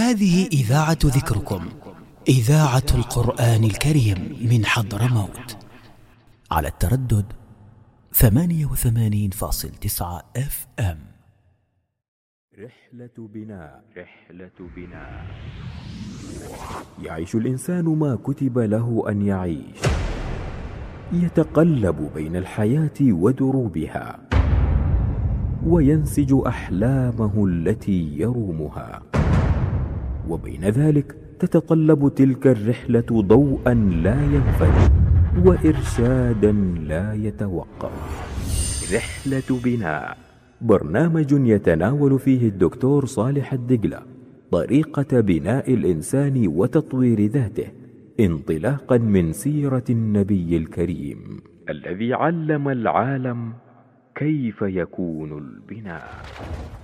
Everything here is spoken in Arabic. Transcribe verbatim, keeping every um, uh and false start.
هذه إذاعة ذكركم، إذاعة القرآن الكريم من حضرموت، على التردد ثمانية وثمانين فاصل تسعة اف ام. رحلة بناء. رحلة بناء. يعيش الإنسان ما كتب له أن يعيش، يتقلب بين الحياة ودروبها، وينسج أحلامه التي يرومها، وبين ذلك تتطلب تلك الرحلة ضوءا لا ينفد وإرشادا لا يتوقف. رحلة بناء، برنامج يتناول فيه الدكتور صالح الدقلة طريقة بناء الإنسان وتطوير ذاته، انطلاقا من سيرة النبي الكريم الذي علم العالم كيف يكون البناء.